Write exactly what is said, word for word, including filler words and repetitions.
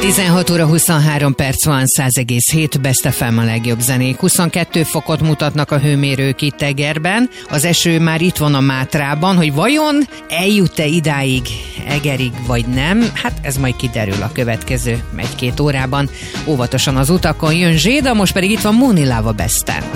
tizenhat óra huszonhárom perc van, száz egész hét Best ef em a legjobb zenék. huszonkettő fokot mutatnak a hőmérők itt Egerben. Az eső már itt van a Mátrában, hogy vajon eljut-e idáig, Egerig vagy nem? Hát ez majd kiderül a következő egy-két órában. Óvatosan az utakon, jön Zséda, most pedig itt van Móni Láva Besten.